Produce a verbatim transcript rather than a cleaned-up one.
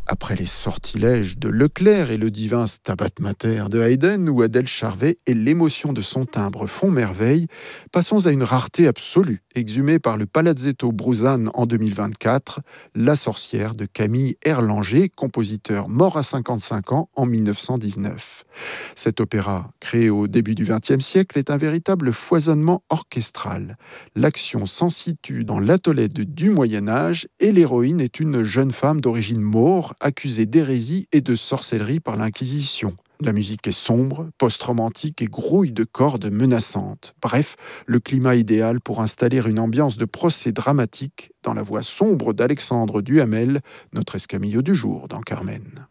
Après les sortilèges de Leclerc et le divin Stabat Mater de Haydn, où Adèle Charvet et l'émotion de son timbre font merveille, passons à une rareté absolue, exhumée par le Palazzetto Bruzane en deux mille vingt-quatre, La sorcière de Camille Erlanger, compositeur mort à cinquante-cinq ans en mille neuf cent dix-neuf. Cet opéra, créé au début du vingtième siècle, est un véritable foisonnement orchestral. L'action s'en situe dans l'Atolède du Moyen-Âge et l'héroïne est une jeune femme d'origine maure accusée d'hérésie et de sorcellerie par l'Inquisition. La musique est sombre, post-romantique et grouille de cordes menaçantes. Bref, le climat idéal pour installer une ambiance de procès dramatique dans la voix sombre d'Alexandre Duhamel, notre escamillo du jour dans Carmen.